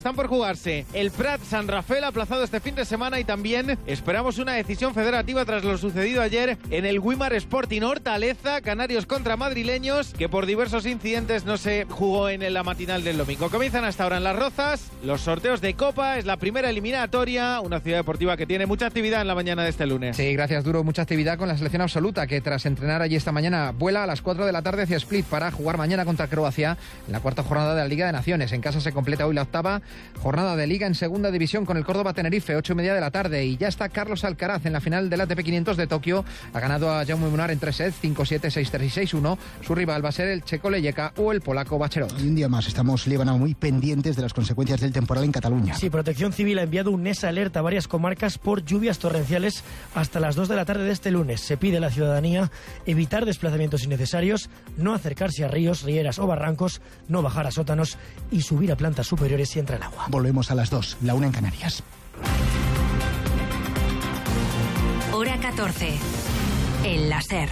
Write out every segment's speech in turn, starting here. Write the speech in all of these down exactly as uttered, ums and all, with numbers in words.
están por jugarse el Prat San Rafael, aplazado este fin de semana, y también esperamos una decisión federativa tras lo sucedido ayer en el Wimar Sporting Hortaleza, canarios contra madrileños, que por diversos incidentes no se jugó en la matinal del domingo. Comienzan hasta ahora en Las Rozas los sorteos de Copa, es la primera eliminatoria, una ciudad deportiva que tiene mucha actividad en la mañana de este lunes. Sí, gracias, Duro, mucha actividad con la selección absoluta, que tras entrenar allí esta mañana vuela a las cuatro de la tarde hacia Split para jugar mañana contra Croacia en la cuarta jornada de la Liga de Naciones. En casa se completa hoy la octava jornada de Liga en segunda división con el Córdoba Tenerife, ocho y media de la tarde, y ya está Carlos Alcaraz en la final del A T P quinientos de Tokio. Ha ganado a Jaume Munar en tres sets, cinco siete, seis tres y seis uno. Su rival va a ser el checo Leyeka o el polaco Bachelot. Y un día más estamos, Líbano, muy pendientes de las consecuencias del temporal en Cataluña. Sí, Protección Civil ha enviado un NES alerta a varias comarcas por lluvias torrenciales hasta las dos de la tarde de este lunes. Se pide a la ciudadanía evitar desplazamientos innecesarios, no acercarse a ríos, rieras o barrancos, no bajar a sótanos y subir a plantas superiores si entra el agua. Volvemos a las dos, la una en Canarias. Hora catorce. El láser.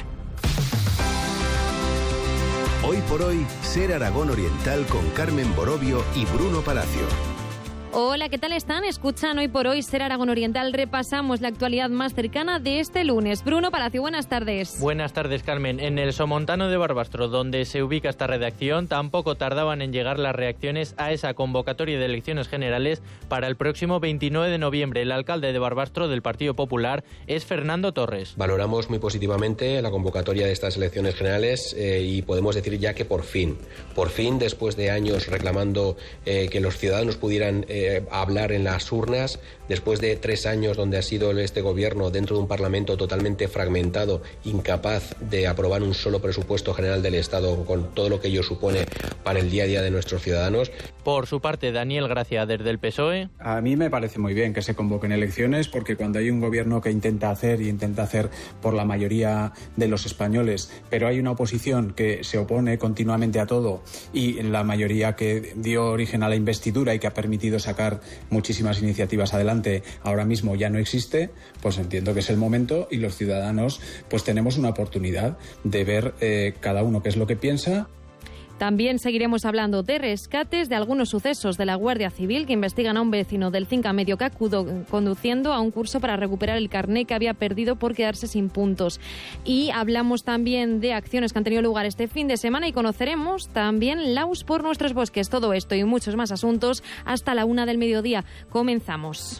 Hoy por hoy, Ser Aragón Oriental con Carmen Borovio y Bruno Palacio. Hola, ¿qué tal están? Escuchan Hoy por Hoy Ser Aragón Oriental. Repasamos la actualidad más cercana de este lunes. Bruno Palacio, buenas tardes. Buenas tardes, Carmen. En el Somontano de Barbastro, donde se ubica esta redacción, tampoco tardaban en llegar las reacciones a esa convocatoria de elecciones generales para el próximo veintinueve de noviembre. El alcalde de Barbastro del Partido Popular es Fernando Torres. Valoramos muy positivamente la convocatoria de estas elecciones generales eh, y podemos decir ya que por fin, por fin, después de años reclamando eh, que los ciudadanos pudieran eh, hablar en las urnas, después de tres años donde ha sido este gobierno dentro de un parlamento totalmente fragmentado, incapaz de aprobar un solo presupuesto general del Estado con todo lo que ello supone para el día a día de nuestros ciudadanos. Por su parte, Daniel Gracia, desde el P S O E. A mí me parece muy bien que se convoquen elecciones, porque cuando hay un gobierno que intenta hacer y intenta hacer por la mayoría de los españoles, pero hay una oposición que se opone continuamente a todo, y la mayoría que dio origen a la investidura y que ha permitido sacar muchísimas iniciativas adelante ahora mismo ya no existe, pues entiendo que es el momento y los ciudadanos pues tenemos una oportunidad de ver eh, cada uno qué es lo que piensa. También seguiremos hablando de rescates, de algunos sucesos de la Guardia Civil que investigan a un vecino del Cinca Medio que acudió conduciendo a un curso para recuperar el carné que había perdido por quedarse sin puntos. Y hablamos también de acciones que han tenido lugar este fin de semana y conoceremos también Laus por nuestros bosques. Todo esto y muchos más asuntos hasta la una del mediodía. Comenzamos.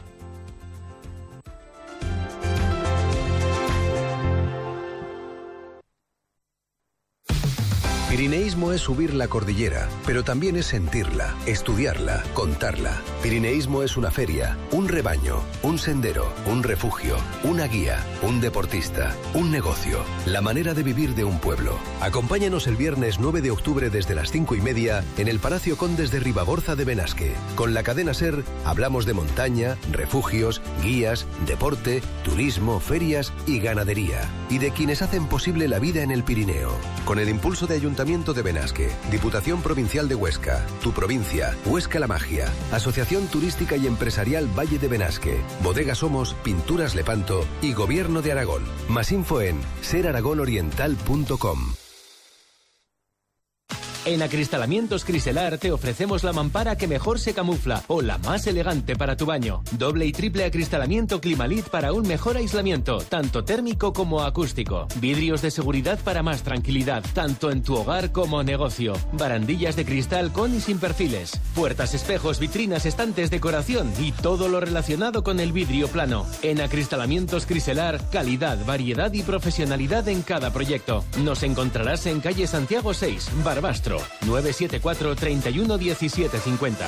Pirineísmo es subir la cordillera, pero también es sentirla, estudiarla, contarla. Pirineísmo es una feria, un rebaño, un sendero, un refugio, una guía, un deportista, un negocio, la manera de vivir de un pueblo. Acompáñanos el viernes nueve de octubre desde las cinco y media en el Palacio Condes de Ribaborza de Benasque. Con la cadena SER hablamos de montaña, refugios, guías, deporte, turismo, ferias y ganadería. Y de quienes hacen posible la vida en el Pirineo. Con el impulso de Ayuntamiento de Benasque, Diputación Provincial de Huesca, Tu Provincia, Huesca La Magia, Asociación Turística y Empresarial Valle de Benasque, Bodega Somos, Pinturas Lepanto y Gobierno de Aragón. Más info en ser aragón oriental punto com. En Acristalamientos Criselar te ofrecemos la mampara que mejor se camufla o la más elegante para tu baño. Doble y triple acristalamiento Climalit para un mejor aislamiento, tanto térmico como acústico. Vidrios de seguridad para más tranquilidad, tanto en tu hogar como negocio. Barandillas de cristal con y sin perfiles. Puertas, espejos, vitrinas, estantes, decoración y todo lo relacionado con el vidrio plano. En Acristalamientos Criselar, calidad, variedad y profesionalidad en cada proyecto. Nos encontrarás en calle Santiago seis, Barbastro. nueve siete cuatro, treinta y uno, diecisiete cincuenta.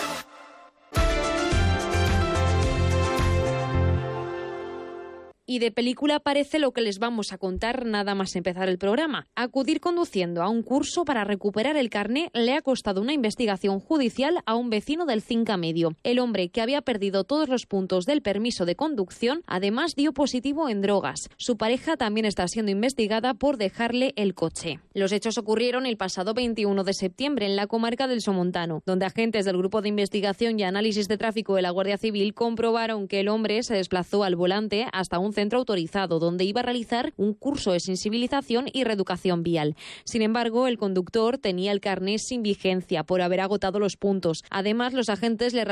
Y de película parece lo que les vamos a contar nada más empezar el programa. Acudir conduciendo a un curso para recuperar el carné le ha costado una investigación judicial a un vecino del Cinca Medio. El hombre, que había perdido todos los puntos del permiso de conducción, además dio positivo en drogas. Su pareja también está siendo investigada por dejarle el coche. Los hechos ocurrieron el pasado veintiuno de septiembre en la comarca del Somontano, donde agentes del Grupo de Investigación y Análisis de Tráfico de la Guardia Civil comprobaron que el hombre se desplazó al volante hasta un centro autorizado donde iba a realizar un curso de sensibilización y reeducación vial. Sin embargo, el conductor tenía el carné sin vigencia por haber agotado los puntos. Además, los agentes le